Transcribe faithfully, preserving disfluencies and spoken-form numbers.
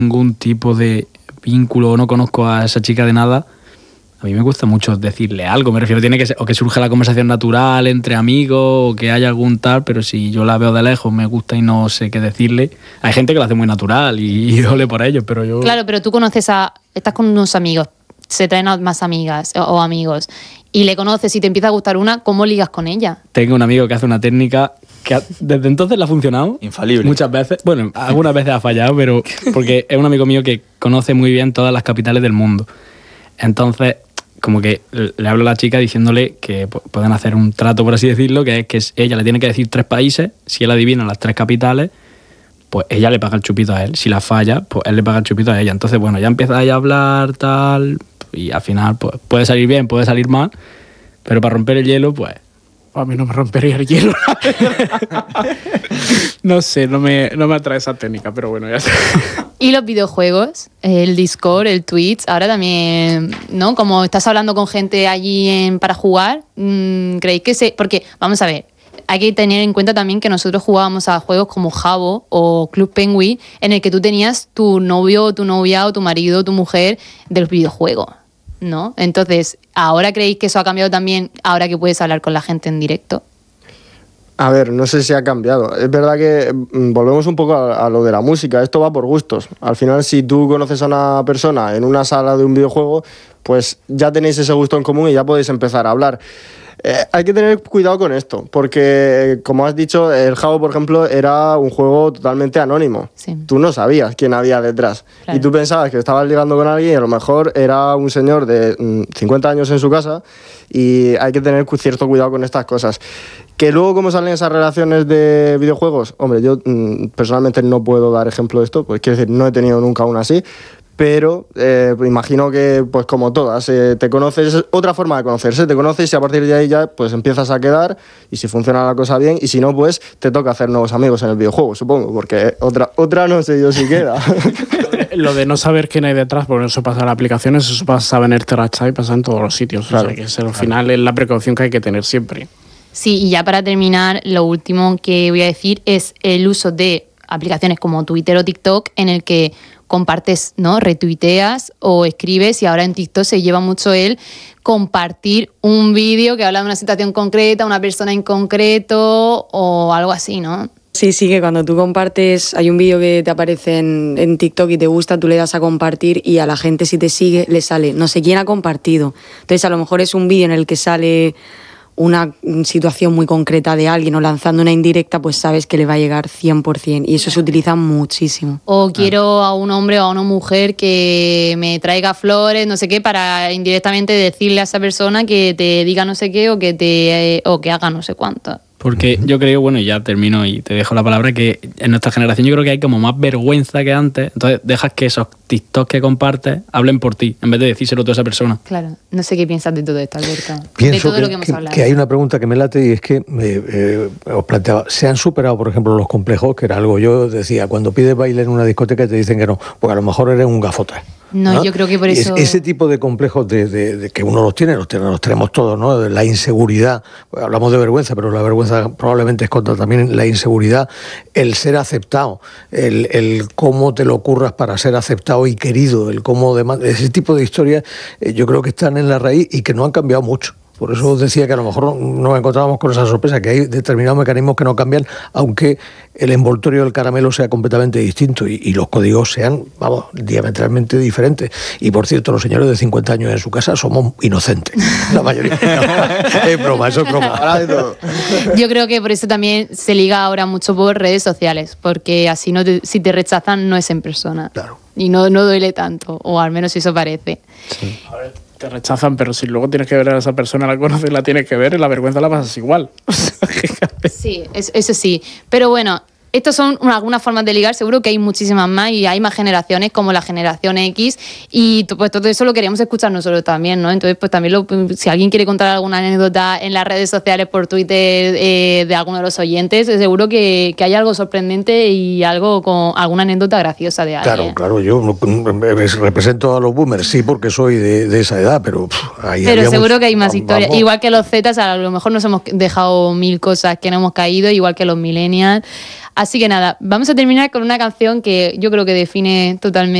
ningún tipo de vínculo o no conozco a esa chica de nada, a mí me gusta mucho decirle algo. Me refiero, tiene que ser, o que surja la conversación natural entre amigos, o que haya algún tal, pero si yo la veo de lejos, me gusta y no sé qué decirle. Hay gente que lo hace muy natural y, y ole por ello, pero yo... Claro, pero tú conoces a... Estás con unos amigos, se traen a más amigas o, o amigos, y le conoces y te empieza a gustar una, ¿cómo ligas con ella? Tengo un amigo que hace una técnica que ha, desde entonces le ha funcionado. Infalible. Muchas veces. Bueno, algunas veces ha fallado, pero porque es un amigo mío que conoce muy bien todas las capitales del mundo. Entonces, como que le hablo a la chica diciéndole que pueden hacer un trato, por así decirlo, que es que ella le tiene que decir tres países. Si él adivina las tres capitales, pues ella le paga el chupito a él. Si la falla, pues él le paga el chupito a ella. Entonces, bueno, ya empieza ella a hablar, tal, y al final pues puede salir bien, puede salir mal, pero para romper el hielo, pues... A mí no me rompería el hielo. No sé, no me, no me atrae esa técnica, pero bueno, ya está. Y los videojuegos, el Discord, el Twitch, ahora también, ¿no? Como estás hablando con gente allí en, para jugar, mmm, ¿creéis que se...? Porque, vamos a ver, hay que tener en cuenta también que nosotros jugábamos a juegos como Habbo o Club Penguin, en el que tú tenías tu novio, tu novia o tu marido, tu mujer del videojuego, ¿no? Entonces, ¿ahora creéis que eso ha cambiado también ahora que puedes hablar con la gente en directo? A ver, no sé si ha cambiado. Es verdad que volvemos un poco a, a lo de la música. Esto va por gustos. Al final, si tú conoces a una persona en una sala de un videojuego, pues ya tenéis ese gusto en común y ya podéis empezar a hablar. Eh, hay que tener cuidado con esto, porque, como has dicho, el Habbo, por ejemplo, era un juego totalmente anónimo. Sí. Tú no sabías quién había detrás. Claro. Y tú pensabas que estabas ligando con alguien y a lo mejor era un señor de mmm, cincuenta años en su casa, y hay que tener cierto cuidado con estas cosas. Que luego, ¿cómo salen esas relaciones de videojuegos? Hombre, yo mmm, personalmente no puedo dar ejemplo de esto, pues quiero decir, no he tenido nunca una así, pero eh, imagino que, pues como todas, eh, te conoces, es otra forma de conocerse, te conoces y a partir de ahí ya pues empiezas a quedar, y si funciona la cosa bien, y si no, pues te toca hacer nuevos amigos en el videojuego, supongo, porque otra, otra no sé yo si queda. Lo de no saber quién hay detrás, porque eso pasa en las aplicaciones, eso pasa en el Terrachat y pasa en todos los sitios. Claro, o sea, que es, al claro. final es la precaución que hay que tener siempre. Sí, y ya para terminar, lo último que voy a decir es el uso de aplicaciones como Twitter o TikTok, en el que compartes, ¿no? Retuiteas o escribes, y ahora en TikTok se lleva mucho el compartir un vídeo que habla de una situación concreta, una persona en concreto o algo así, ¿no? Sí, sí, que cuando tú compartes, hay un vídeo que te aparece en, en TikTok y te gusta, tú le das a compartir y a la gente, si te sigue, le sale no sé quién ha compartido. Entonces a lo mejor es un vídeo en el que sale una situación muy concreta de alguien o lanzando una indirecta, pues sabes que le va a llegar cien por ciento, y eso se utiliza muchísimo. O quiero a un hombre o a una mujer que me traiga flores, no sé qué, para indirectamente decirle a esa persona que te diga no sé qué o que te eh, o que haga no sé cuánto. Porque yo creo, bueno, y ya termino y te dejo la palabra, que en nuestra generación yo creo que hay como más vergüenza que antes. Entonces dejas que esos TikToks que compartes hablen por ti, en vez de decírselo tú a esa persona. Claro. No sé qué piensas de todo esto, Alberto. Pienso de todo que, lo que hemos que, hablado. Que hay una pregunta que me late, y es que eh, eh, os planteaba, ¿se han superado, por ejemplo, los complejos? Que era algo, yo decía, cuando pides baile en una discoteca te dicen que no, porque a lo mejor eres un gafota. No, ¿no? Yo creo que por eso... Es, ese tipo de complejos de, de, de que uno los tiene, los, tiene, los tenemos todos, ¿no? De la inseguridad, pues hablamos de vergüenza, pero la vergüenza probablemente esconda también la inseguridad, el ser aceptado, el, el cómo te lo curras para ser aceptado y querido, el cómo demás, ese tipo de historias eh, yo creo que están en la raíz y que no han cambiado mucho. Por eso os decía que a lo mejor nos encontrábamos con esa sorpresa, que hay determinados mecanismos que no cambian, aunque el envoltorio del caramelo sea completamente distinto y, y los códigos sean, vamos, diametralmente diferentes. Y por cierto, los señores de cincuenta años en su casa somos inocentes, la mayoría. No, es broma, eso es broma. Yo creo que por eso también se liga ahora mucho por redes sociales, porque así no te, si te rechazan no es en persona. Claro. Y no, no duele tanto, o al menos eso parece. Sí. A ver, te rechazan, pero si luego tienes que ver a esa persona, la conoces, la tienes que ver, y la vergüenza la pasas igual. Sí, eso sí. Pero bueno, estas son algunas formas de ligar, seguro que hay muchísimas más y hay más generaciones como la generación X, y pues todo eso lo queríamos escuchar nosotros también, ¿no? Entonces pues también lo, si alguien quiere contar alguna anécdota en las redes sociales, por Twitter, eh, de alguno de los oyentes, seguro que, que hay algo sorprendente y algo con alguna anécdota graciosa de alguien. Claro, claro, yo represento a los boomers, sí, porque soy de, de esa edad, pero pff, ahí pero seguro mucho, que hay más historias, vamos. Igual que los Zetas, a lo mejor nos hemos dejado mil cosas que no hemos caído, igual que los millennials. Así que nada, vamos a terminar con una canción que yo creo que define totalmente